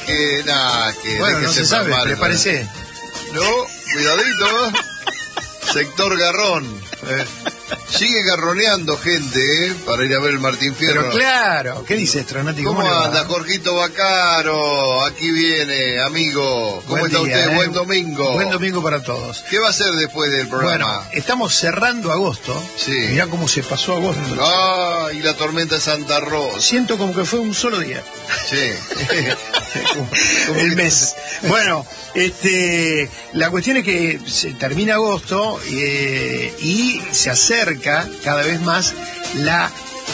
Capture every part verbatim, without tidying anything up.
que nada, que bueno, no se sabe, mal, prepárese. No, cuidadito, sector Garrón. Eh. Sigue garroneando gente, ¿eh? Para ir a ver el Martín Fierro. Pero claro, ¿qué dice Stronati? ¿Cómo, ¿Cómo anda, Jorgito Bacaro? Aquí viene, amigo. ¿Cómo Buen está día, usted? ¿eh? Buen domingo. Buen domingo para todos. ¿Qué va a hacer después del programa? Bueno, estamos cerrando agosto. Sí. Mirá cómo se pasó agosto. Ah, y la tormenta de Santa Rosa. Siento como que fue un solo día. Sí. como, como el mes. Bueno, este, la cuestión es que se termina agosto eh, y se acerca cada vez más la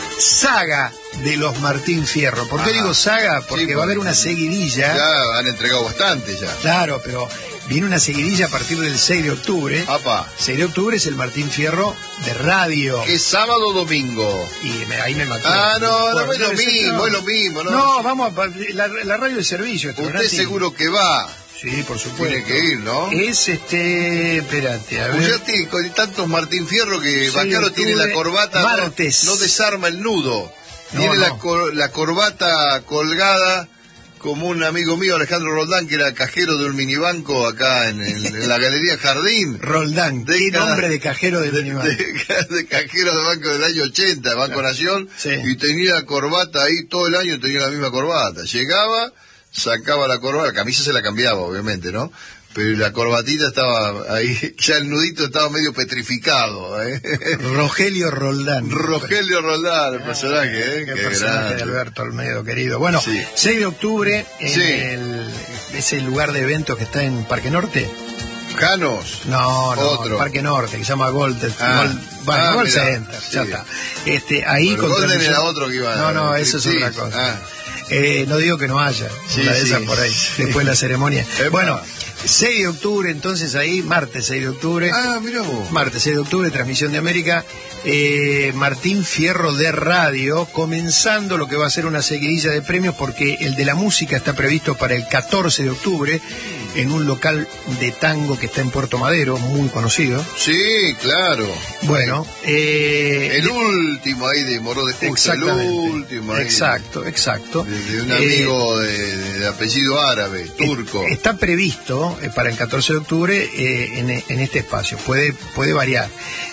saga de los Martín Fierro. ¿Por qué Ajá. digo saga? Porque Sí, va a haber una seguidilla. Ya han entregado bastante ya. Claro, pero viene una seguidilla a partir del seis de octubre. Apa. seis de octubre es el Martín Fierro de radio. ¿Qué sábado o domingo? Y me- ahí me mató. Ah, no, no, Bueno, es lo debe ser que mismo, no. es lo mismo, ¿no? No, vamos a la, la radio de servicio. Usted Stronati. seguro que va. Sí, por supuesto. Tiene que ir, ¿no? Es este, espérate, a Pues ver. ya tiene con tantos Martín Fierro que seis de Bacaro tiene octubre, la corbata, martes. no, no desarma el nudo. No, tiene no. La, cor- la corbata colgada como un amigo mío, Alejandro Roldán, que era cajero de un minibanco acá en, el- en la Galería Jardín. Roldán, qué Década- nombre de cajero de, de, animal. de- de cajero de banco del año ochenta, Banco Nación, Sí. y tenía la corbata ahí, todo el año tenía la misma corbata. Llegaba, sacaba la corbata, la camisa se la cambiaba, obviamente, ¿no? Pero la corbatita estaba ahí, ya el nudito estaba medio petrificado, ¿eh? Rogelio Roldán. Rogelio Roldán, el personaje, ¿eh? Qué Qué personaje grande. de Alberto Olmedo, querido. Bueno, Sí. seis de octubre, en Sí. el, ese lugar de eventos que está en Parque Norte. Janos. No, no, Otro. Parque Norte, que se llama Gold. Ah. Gold- bueno, Ah, Gold mirá, Center, ya sí. está. Este, ahí Pero con Golden transmisión- era otro que iba a- No, no, eso es sí, otra cosa. ah. Eh, no digo que no haya, Sí, una de esas sí, por ahí, sí. después de la ceremonia. Epa. Bueno, seis de octubre, entonces ahí, martes seis de octubre. Ah, mirá vos. Martes seis de octubre, transmisión de América, eh, Martín Fierro de radio, comenzando lo que va a ser una seguidilla de premios, porque el de la música está previsto para el catorce de octubre, en un local de tango que está en Puerto Madero, muy conocido. Sí, claro. Bueno, eh, El último ahí de Moró de Justa, el exactamente, último ahí. exacto, exacto. De, de un Eh, amigo de, de- de apellido árabe, turco. Eh, Está previsto eh, para el catorce de octubre eh, en, en este espacio, puede, puede variar.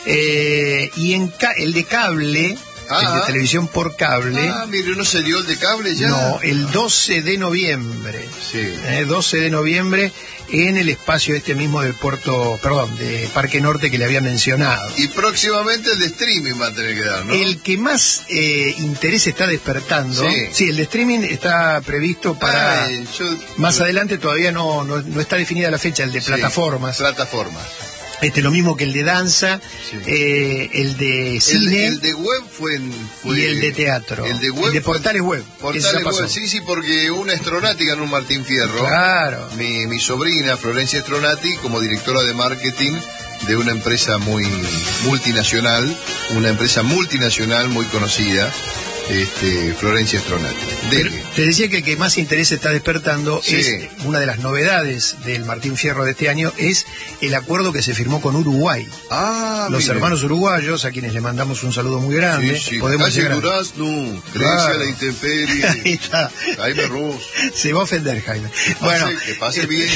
Eh, y en ca- el de cable, Ah, el de ah. televisión por cable, Ah, mire, ¿no se dio el de cable ya? no, el doce de noviembre. Sí. Eh, doce de noviembre en el espacio este mismo de Puerto, perdón, de Parque Norte que le había mencionado. Y próximamente el de streaming va a tener que dar, ¿no? El que más eh, interés está despertando, Sí. el de streaming está previsto para Ay, yo- más adelante, todavía no, no, no está definida la fecha, el de Sí, plataformas. Plataformas. Este, lo mismo que el de danza, Sí. eh, el de El, cine el de web fue, en- fue- y el de teatro. El de web. El de fue- portales web. Ese Portales ya pasó. web, sí, sí, porque una Estronati ganó un Martín Fierro. Claro. Mi, mi sobrina, Florencia Stronati, como directora de marketing de una empresa muy multinacional, una empresa multinacional muy conocida, este, Florencia Stronati. Pero Dele. te decía que el que más interés está despertando Sí. es una de las novedades del Martín Fierro de este año, es el acuerdo que se firmó con Uruguay. Ah, Los mire. hermanos uruguayos, a quienes le mandamos un saludo muy grande, Sí, sí, podemos calle llegar a- Durazno, crece Claro. a la intemperie. Ahí está. Jaime Rus. Se va a ofender, Jaime. Pase- Bueno, que pase eh, bien.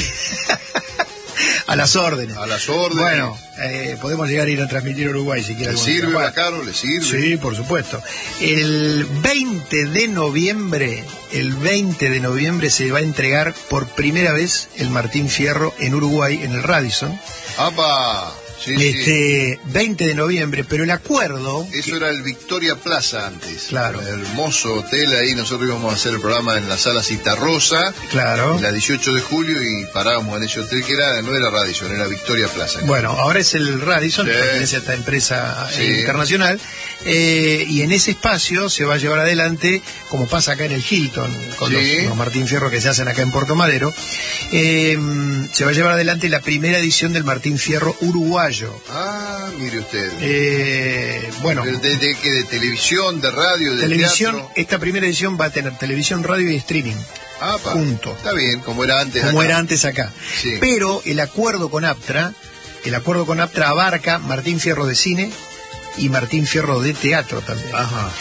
a las órdenes. A las órdenes. Bueno, eh, podemos llegar a ir a transmitir a Uruguay si quiere. ¿Le algún sirve, trabajo. Bacaro? ¿Le sirve? Sí, por supuesto. El veinte de noviembre, el veinte de noviembre se va a entregar por primera vez el Martín Fierro en Uruguay, en el Radisson. ¡Apa! Sí, sí. Este veinte de noviembre, pero el acuerdo, Eso era el Victoria Plaza antes. Claro. Un hermoso hotel ahí. Nosotros íbamos a hacer el programa en la sala Citarrosa. claro. La dieciocho de julio y parábamos en ese hotel que era, no era Radisson, era Victoria Plaza. Bueno, ahora es el Radisson, Sí. que pertenece a esta empresa Sí. eh, internacional, eh, y en ese espacio se va a llevar adelante, como pasa acá en el Hilton, con Sí. los, los Martín Fierro que se hacen acá en Puerto Madero, eh, se va a llevar adelante la primera edición del Martín Fierro uruguayo. Ah, mire usted. Eh, bueno, ¿De, de, de qué? ¿De televisión, de radio, de televisión, teatro? esta primera edición va a tener televisión, radio y streaming, Ah, pa. junto. Está bien, como era antes. como acá. era antes acá. Sí. Pero el acuerdo con Aptra, el acuerdo con Aptra abarca Martín Fierro de cine y Martín Fierro de teatro también. Ajá.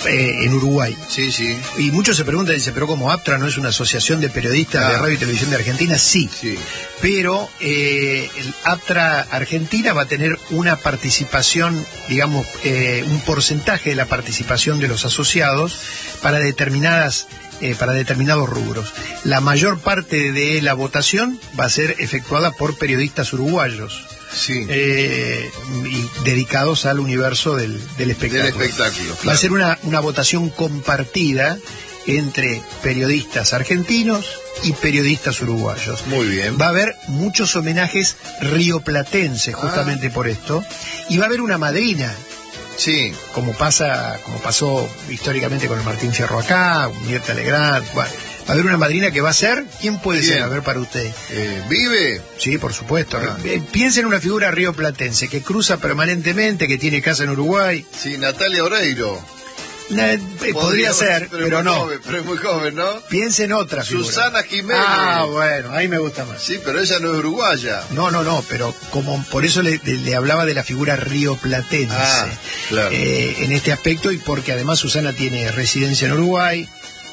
eh, en Uruguay. Sí, sí. Y muchos se preguntan, dice, pero como APTRA no es una asociación de periodistas ah. de radio y televisión de Argentina, sí. sí. Pero eh, el APTRA Argentina va a tener una participación, digamos, eh, un porcentaje de la participación de los asociados para determinadas eh, para determinados rubros. La mayor parte de la votación va a ser efectuada por periodistas uruguayos. Sí. Eh, y dedicados al universo del, del espectáculo. Del espectáculo, claro. Va a ser una, una votación compartida entre periodistas argentinos y periodistas uruguayos. Muy bien. Va a haber muchos homenajes rioplatenses justamente ah. por esto, y va a haber una madrina. Sí. Como pasa, como pasó históricamente con el Martín Fierro acá, Mirta Legrand, bueno. Va a haber una madrina que va a ser, ¿quién puede ¿Quién? ser? A ver, para usted. Eh, ¿Vive? Sí, por supuesto. Ah. Piensa en una figura rioplatense que cruza permanentemente, que tiene casa en Uruguay. Sí, Natalia Oreiro. Na, eh, podría, podría ser, pero, pero no. Joven, pero es muy joven, ¿no? Piense en otra figura. Susana Jiménez. Ah, bueno, ahí me gusta más. Sí, pero ella no es uruguaya. No, no, no, pero como por eso le, le hablaba de la figura rioplatense. Ah, claro. Eh, en este aspecto, y porque además Susana tiene residencia en Uruguay.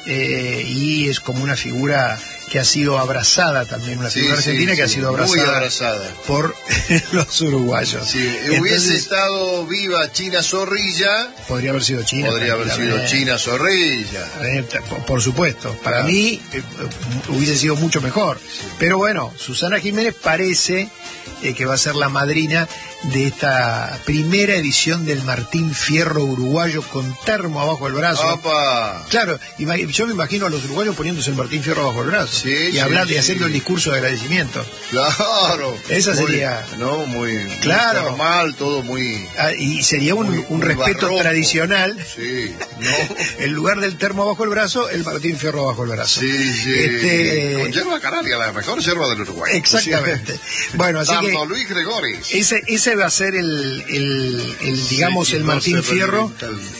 Eh, y es como una figura que ha sido abrazada también, una sí, figura sí, argentina sí, que ha sido abrazada, muy abrazada por los uruguayos. Sí, Entonces, hubiese estado viva China Zorrilla. Podría haber sido China. Podría haber sido China Zorrilla. Eh, por supuesto. Para claro. mí eh, hubiese sido mucho mejor. Sí. Pero bueno, Susana Jiménez parece eh, que va a ser la madrina de esta primera edición del Martín Fierro uruguayo con termo abajo del brazo. ¡Opa! Claro, yo me imagino a los uruguayos poniéndose el Martín Fierro abajo el brazo sí, y sí, hablar sí. y haciendo el discurso de agradecimiento. Claro. Esa muy, sería. No, muy, claro. muy formal, todo muy. Ah, y sería un, muy, un respeto barroco. Tradicional. Sí, no. En lugar del termo bajo el brazo, el Martín Fierro bajo el brazo. Sí, sí. Este... Con yerba canaria, la mejor yerba del Uruguay. Exactamente. Sí. Bueno, así Santo que. Luis Gregoris. Ese, ese va a ser el, el, el digamos, sí, el Martín no Fierro.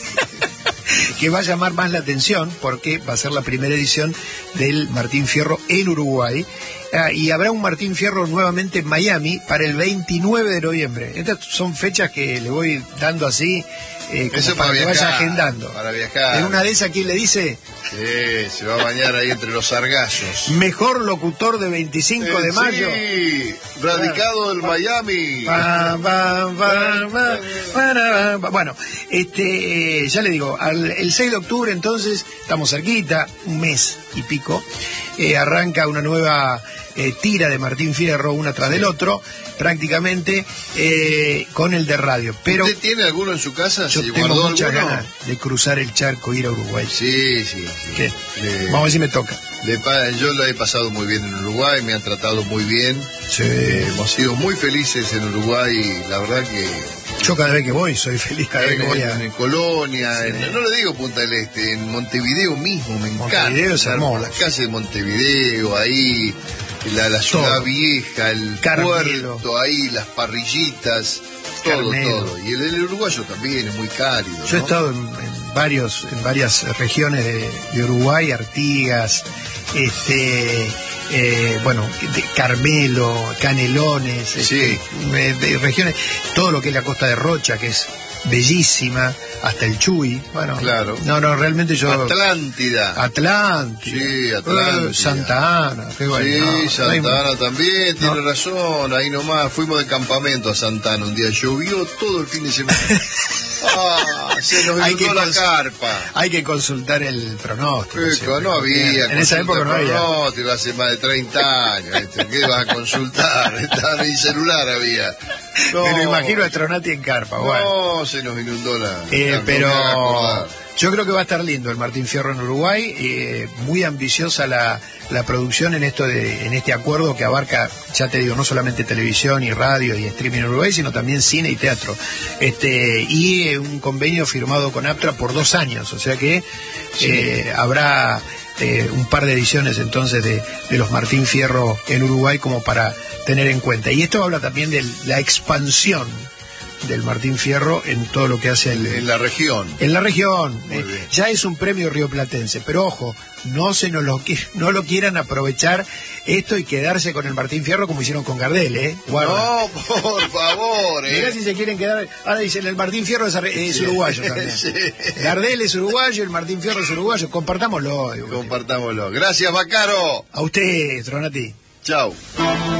Que va a llamar más la atención porque va a ser la primera edición del Martín Fierro en Uruguay. Ah, y habrá un Martín Fierro nuevamente en Miami para el veintinueve de noviembre. Estas son fechas que le voy dando así, eh, como Eso para, para que viajar, vaya agendando. Para viajar. En una de esas, ¿quién le dice? Sí, se va a bañar ahí entre los sargazos. Mejor locutor de veinticinco eh, de mayo. Sí, radicado en Miami. Pa, pa, pa, pa, pa, pa. Bueno, este, eh, ya le digo, al, el seis de octubre entonces, estamos cerquita, un mes y pico, eh, arranca una nueva eh, tira de Martín Fierro, una tras sí. del otro, prácticamente eh, con el de radio. Pero ¿usted tiene alguno en su casa? Yo ¿Se tengo muchas alguno? ganas de cruzar el charco e ir a Uruguay. Sí, sí. sí. ¿Qué? Le... Vamos a ver si me toca. Le, yo lo he pasado muy bien en Uruguay, me han tratado muy bien. Sí. Eh, hemos sido muy felices en Uruguay y la verdad que... Yo cada vez que voy soy feliz, cada en, vez que voy a... En, en Colonia, sí. en, no le digo Punta del Este, en Montevideo mismo, me encanta. Montevideo es hermoso. Las calles de Montevideo, ahí, la, la ciudad todo. Vieja, el Carmelo. Puerto, ahí, las parrillitas, todo, Carmelo. todo. Y el, el uruguayo también es muy cálido, Yo ¿no? he estado en, en varios, en varias regiones de, de Uruguay, Artigas, este... Eh, bueno, de Carmelo, Canelones, sí. este, de, de regiones, todo lo que es la costa de Rocha, que es bellísima, hasta el Chuy, bueno, claro. no, no, realmente yo... Atlántida. Atlántida. Sí, Atlántida. Uh, Santa Ana, qué bueno. Sí, no, Santa no hay... Ana también, tiene no. razón, ahí nomás, fuimos de campamento a Santa Ana un día, llovió todo el fin de semana. Ah, se nos inundó la carpa. Hay que consultar el pronóstico. Eco, no había. En esa época no había. Pronóstico hace más de treinta años. ¿Este? ¿Qué vas a consultar? Estaba ni celular había. No, me lo imagino a Tronati en carpa. No, bueno. se nos inundó la. Eh, la pero yo creo que va a estar lindo el Martín Fierro en Uruguay. Eh, muy ambiciosa la, la producción en esto de en este acuerdo que abarca, ya te digo, no solamente televisión y radio y streaming en Uruguay, sino también cine y teatro. Este y eh, un convenio firmado con APTRA por dos años, o sea que sí. eh, habrá eh, un par de ediciones entonces de, de los Martín Fierro en Uruguay como para tener en cuenta. Y esto habla también de la expansión del Martín Fierro en todo lo que hace el, en la región. En la región. Eh, bien. ya es un premio rioplatense, pero ojo, no se nos lo, no lo quieran aprovechar esto y quedarse con el Martín Fierro como hicieron con Gardel, ¿eh? Guarda. No, por favor, ¿eh? Mirá si se quieren quedar. Ahora dicen el Martín Fierro es, es sí. uruguayo también. Sí. Gardel es uruguayo, el Martín Fierro es uruguayo. Compartámoslo. Compartámoslo. Gracias, Bacaro. A usted, Tronati. Chau.